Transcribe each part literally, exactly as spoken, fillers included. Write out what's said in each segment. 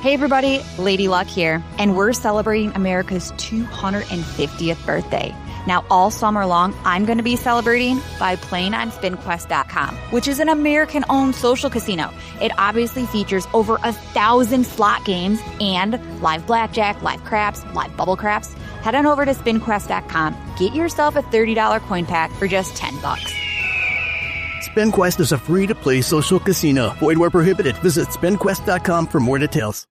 Hey everybody, Lady Luck here, and we're celebrating America's two hundred fiftieth birthday. Now, all summer long, I'm going to be celebrating by playing on spin quest dot com, which is an American-owned social casino. It obviously features over a thousand slot games and live blackjack, live craps, live bubble craps. Head on over to spin quest dot com. Get yourself a thirty dollars coin pack for just ten bucks. SpinQuest is a free-to-play social casino. Void where prohibited. Visit spin quest dot com for more details.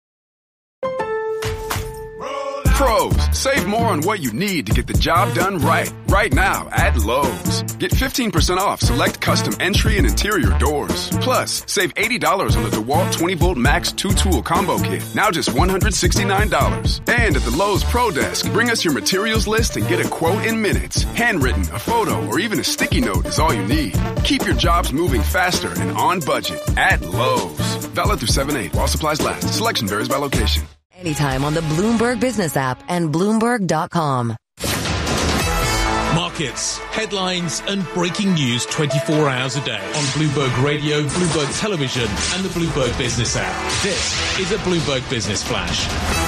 Pros, save more on what you need to get the job done right. Right now at Lowe's. Get fifteen percent off select custom entry and interior doors. Plus, save eighty dollars on the DeWalt twenty volt Max two tool combo kit. Now just one hundred sixty-nine dollars. And at the Lowe's Pro Desk, bring us your materials list and get a quote in minutes. Handwritten, a photo, or even a sticky note is all you need. Keep your jobs moving faster and on budget at Lowe's. Valid through seven eight while supplies last. Selection varies by location. Anytime on the Bloomberg Business app and Bloomberg dot com. Markets, headlines and breaking news twenty-four hours a day on Bloomberg Radio, Bloomberg Television and the Bloomberg Business app. This is a Bloomberg Business Flash.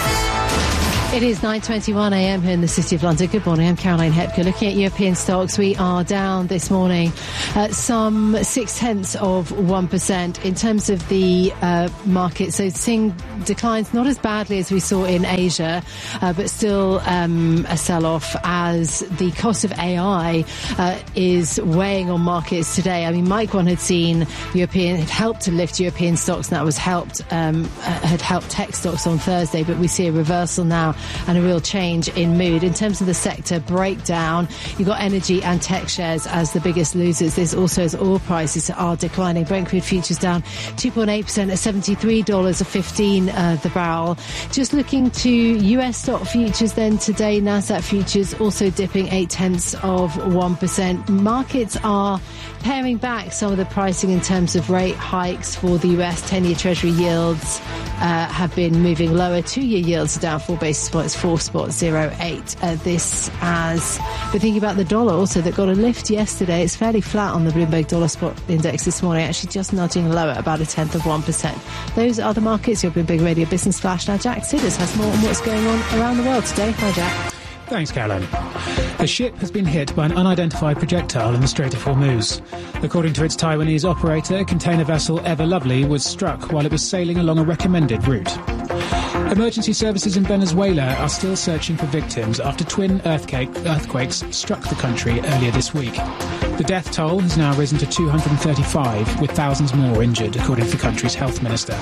It is nine twenty-one a m here in the City of London. Good morning, I'm Caroline Hepker. Looking at European stocks, we are down this morning at some six-tenths of one percent in terms of the uh, market. So seeing declines not as badly as we saw in Asia, uh, but still um, a sell-off as the cost of A I uh, is weighing on markets today. I mean, Mike One had seen European, had helped to lift European stocks, and that was helped, um, had helped tech stocks on Thursday, but we see a reversal now and a real change in mood. In terms of the sector breakdown, you've got energy and tech shares as the biggest losers. This also as oil prices are declining. Brent crude futures down two point eight percent at seventy-three dollars fifteen uh, the barrel. Just looking to U S stock futures then today, NASDAQ futures also dipping eight tenths of one percent. Markets are paring back some of the pricing in terms of rate hikes for the U S. ten-year Treasury yields uh, have been moving lower. Two-year yields are down four basis points, four spot zero eight. Uh, this as we're thinking about the dollar also that got a lift yesterday. It's fairly flat on the Bloomberg Dollar Spot Index this morning, actually just nudging lower about a tenth of one percent. Those are the markets. Your Bloomberg Radio Business Flash. Now Jack Sidders has more on what's going on around the world today. Hi, Jack. Thanks, Caroline. A ship has been hit by an unidentified projectile in the Strait of Hormuz. According to its Taiwanese operator, a container vessel Ever Lovely was struck while it was sailing along a recommended route. Emergency services in Venezuela are still searching for victims after twin earthquake, earthquakes struck the country earlier this week. The death toll has now risen to two hundred thirty-five, with thousands more injured, according to the country's health minister.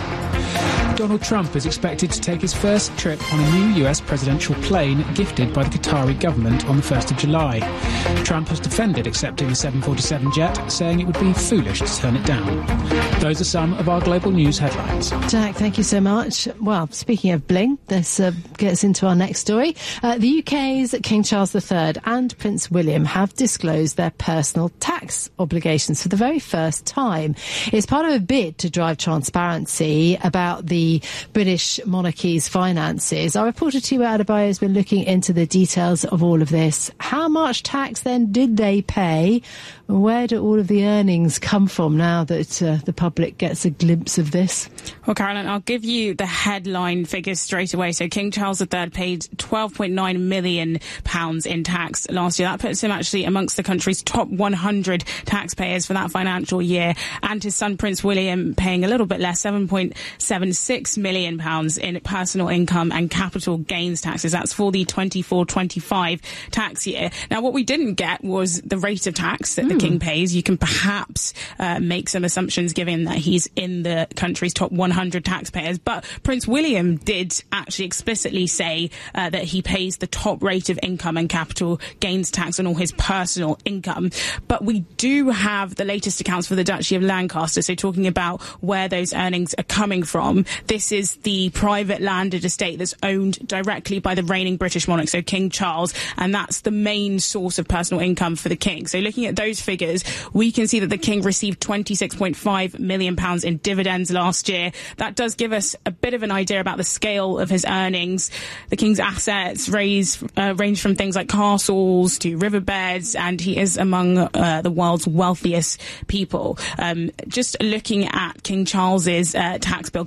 Donald Trump is expected to take his first trip on a new U S presidential plane gifted by the Qatari government on the first of July. Trump has defended accepting the seven forty-seven jet, saying it would be foolish to turn it down. Those are some of our global news headlines. Jack, thank you so much. Well, speaking of bling, this uh, gets into our next story. Uh, the U K's King Charles the Third and Prince William have disclosed their personal tax obligations for the very first time. It's part of a bid to drive transparency about the British monarchy's finances. Our reporter Tiwa Adebayo has been looking into the details of all of this. How much tax then did they pay? Where do all of the earnings come from now that uh, the public gets a glimpse of this? Well, Caroline, I'll give you the headline figures straight away. So King Charles the Third paid twelve point nine million pounds in tax last year. That puts him actually amongst the country's top one hundred taxpayers for that financial year. And his son Prince William paying a little bit less, seven point seven six million pounds in personal income and capital gains taxes. That's for the twenty-four twenty-five tax year. Now, what we didn't get was the rate of tax that mm. the King pays. You can perhaps uh, make some assumptions given that he's in the country's top one hundred taxpayers. But Prince William did actually explicitly say uh, that he pays the top rate of income and capital gains tax on all his personal income. But we do have the latest accounts for the Duchy of Lancaster. So talking about where those earnings are coming from, this is the private landed estate that's owned directly by the reigning British monarch, so King Charles, and that's the main source of personal income for the King. So looking at those figures, we can see that the King received twenty-six point five million pounds in dividends last year. That does give us a bit of an idea about the scale of his earnings. The King's assets raise, uh, range from things like castles to riverbeds, and he is among uh, the world's wealthiest people. Um, just looking at King Charles's uh, tax bill compared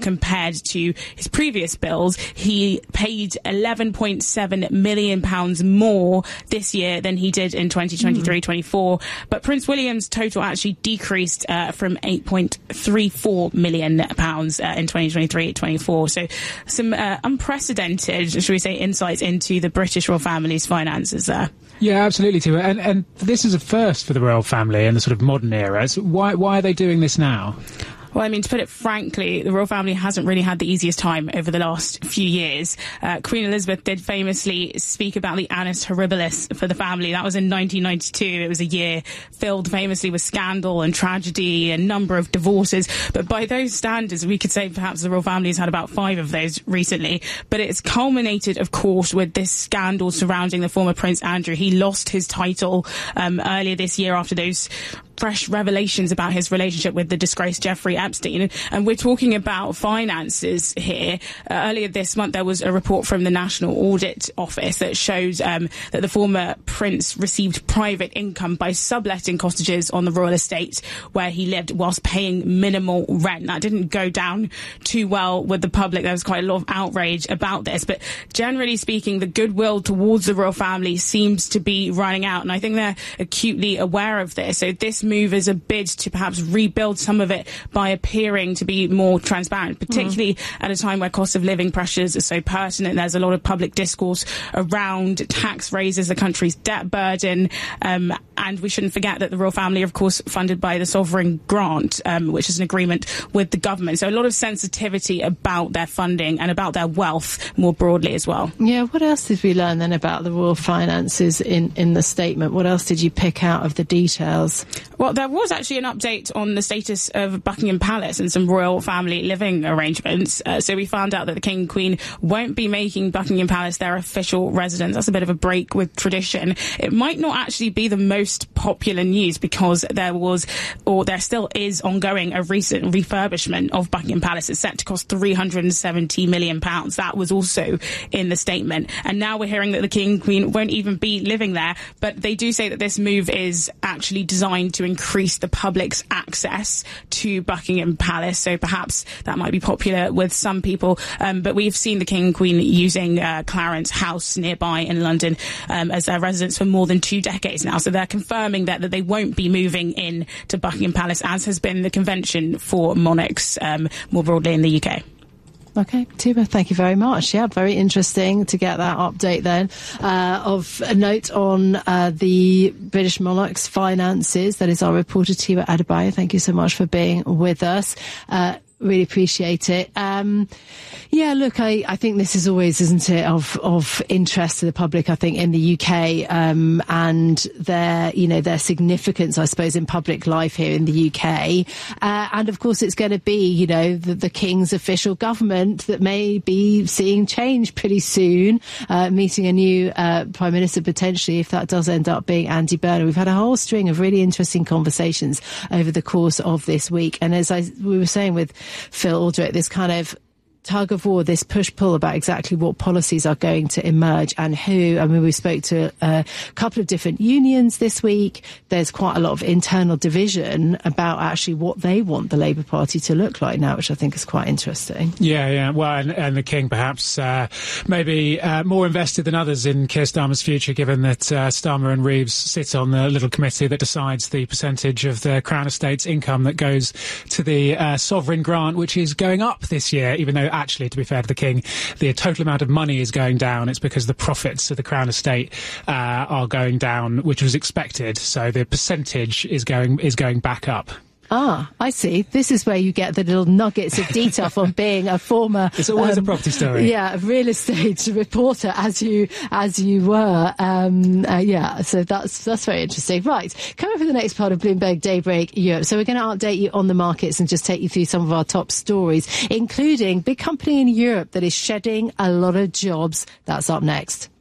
compared to his previous bills. He paid eleven point seven million pounds more this year than he did in twenty twenty-three twenty-four. But Prince William's total actually decreased uh, from eight point three four million pounds uh, in twenty twenty-three twenty-four. So some uh, unprecedented, should we say, insights into the British royal family's finances there. Yeah, absolutely, too. And, and this is a first for the royal family in the sort of modern era. So why, why are they doing this now? Well, I mean, to put it frankly, the royal family hasn't really had the easiest time over the last few years. Uh, Queen Elizabeth did famously speak about the annus horribilis for the family. That was in nineteen ninety-two. It was a year filled famously with scandal and tragedy, a number of divorces. But by those standards, we could say perhaps the royal family has had about five of those recently. But it's culminated, of course, with this scandal surrounding the former Prince Andrew. He lost his title um, earlier this year after those fresh revelations about his relationship with the disgraced Jeffrey Epstein. And we're talking about finances here. Uh, earlier this month, there was a report from the National Audit Office that showed um, that the former prince received private income by subletting cottages on the royal estate where he lived whilst paying minimal rent. That didn't go down too well with the public. There was quite a lot of outrage about this. But generally speaking, the goodwill towards the royal family seems to be running out. And I think they're acutely aware of this. So this move is a bid to perhaps rebuild some of it by appearing to be more transparent, particularly mm. at a time where cost of living pressures are so pertinent. There's a lot of public discourse around tax raises, the country's debt burden, um, and we shouldn't forget that the royal family are, of course, funded by the sovereign grant, um, which is an agreement with the government. So a lot of sensitivity about their funding and about their wealth more broadly as well. Yeah, what else did we learn then about the royal finances in, in the statement? What else did you pick out of the details? Well, there was actually an update on the status of Buckingham Palace and some royal family living arrangements. Uh, so we found out that the King and Queen won't be making Buckingham Palace their official residence. That's a bit of a break with tradition. It might not actually be the most popular news because there was, or there still is, ongoing a recent refurbishment of Buckingham Palace. It's set to cost three hundred seventy million pounds. That was also in the statement. And now we're hearing that the King and Queen won't even be living there. But they do say that this move is actually designed to increase the public's access to Buckingham Palace, so perhaps that might be popular with some people. Um, but we've seen the King and Queen using uh, Clarence House nearby in London um, as their residence for more than two decades now. So they're confirming that, that they won't be moving in to Buckingham Palace, as has been the convention for monarchs um, more broadly in the U K. Okay, Tuba, thank you very much. Yeah, very interesting to get that update then uh, of a note on uh, the British monarch's finances. That is our reporter, Tuba Adebayo. Thank you so much for being with us. Uh, really appreciate it. Um, yeah, look, I, I think this is always, isn't it, of, of interest to the public, I think, in the U K, um, and their, you know, their significance, I suppose, in public life here in the U K. Uh, and of course, it's going to be, you know, the, the King's official government that may be seeing change pretty soon, uh, meeting a new, uh, Prime Minister potentially, if that does end up being Andy Burnham. We've had a whole string of really interesting conversations over the course of this week. And as I, we were saying with Phil Aldrich, this kind of tug of war, this push-pull about exactly what policies are going to emerge and who. I mean, we spoke to a couple of different unions this week. There's quite a lot of internal division about actually what they want the Labour Party to look like now, which I think is quite interesting. Yeah, yeah. Well, and, and the King perhaps uh, maybe uh, more invested than others in Keir Starmer's future, given that uh, Starmer and Reeves sit on the little committee that decides the percentage of the Crown Estate's income that goes to the uh, sovereign grant, which is going up this year, even though actually, to be fair to the King, the total amount of money is going down. It's because the profits of the Crown Estate uh, are going down, which was expected. So the percentage is going is going back up. Ah, I see. This is where you get the little nuggets of detail from being a former... It's always um, a property story. Yeah, real estate reporter, as you as you were. Um, uh, yeah, so that's that's very interesting. Right, coming for the next part of Bloomberg Daybreak Europe. So we're going to update you on the markets and just take you through some of our top stories, including big company in Europe that is shedding a lot of jobs. That's up next.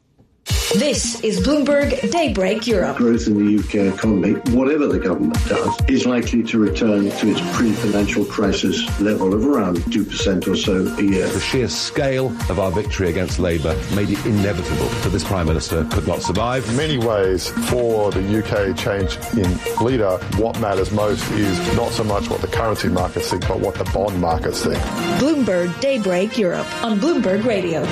This is Bloomberg Daybreak Europe. Growth in the U K economy, whatever the government does, is likely to return to its pre-financial crisis level of around two percent or so a year. The sheer scale of our victory against Labour made it inevitable that this Prime Minister could not survive. In many ways, for the U K change in leader, what matters most is not so much what the currency markets think, but what the bond markets think. Bloomberg Daybreak Europe on Bloomberg Radio.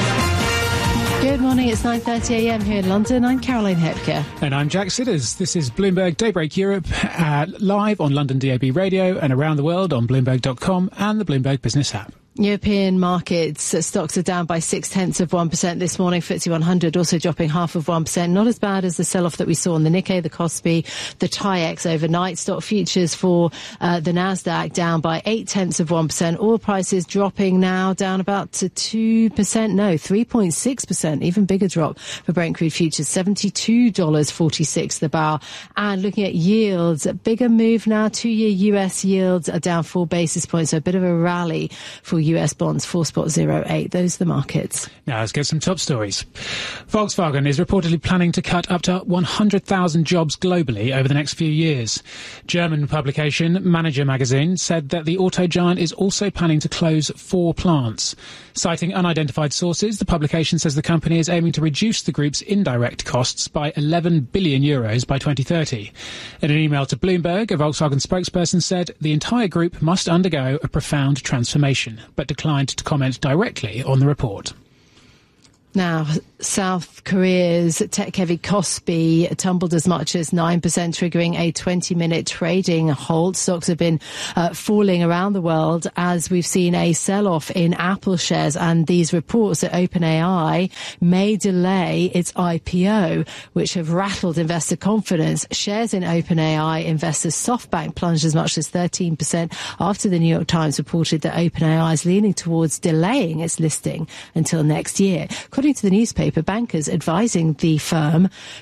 Good morning, it's nine thirty a m here in London. I'm Caroline Hepker. And I'm Jack Sidders. This is Bloomberg Daybreak Europe, uh, live on London D A B Radio and around the world on Bloomberg dot com and the Bloomberg Business app. European markets, uh, stocks are down by six tenths of one percent this morning. F T S E one hundred also dropping half of one percent. Not as bad as the sell-off that we saw on the Nikkei, the Kospi, the T I E X overnight. Stock futures for uh, the Nasdaq down by eight tenths of one percent. Oil prices dropping now down about to two percent. No, three point six percent. Even bigger drop for Brent crude futures, seventy-two dollars and forty-six cents the barrel. And looking at yields, a bigger move now. Two-year U S yields are down four basis points. So a bit of a rally for U S bonds, four point oh eight. Those are the markets. Now let's get some top stories. Volkswagen is reportedly planning to cut up to one hundred thousand jobs globally over the next few years. German publication Manager magazine said that the auto giant is also planning to close four plants. Citing unidentified sources, the publication says the company is aiming to reduce the group's indirect costs by eleven billion euros by twenty thirty. In an email to Bloomberg, a Volkswagen spokesperson said the entire group must undergo a profound transformation, but declined to comment directly on the report. Now, South Korea's tech-heavy Kospi tumbled as much as nine percent, triggering a twenty-minute trading halt. Stocks have been uh, falling around the world as we've seen a sell-off in Apple shares, and these reports that OpenAI may delay its I P O, which have rattled investor confidence. Shares in OpenAI investors SoftBank plunged as much as thirteen percent after the New York Times reported that OpenAI is leaning towards delaying its listing until next year. According to the newspaper, bankers advising the firm